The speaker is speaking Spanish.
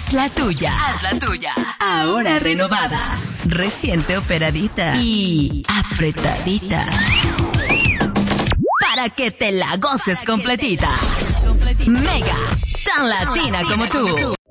Haz la tuya. Haz la tuya. Ahora renovada. Reciente operadita. Y apretadita. Para que te la goces completita. Mega. Tan latina como tú.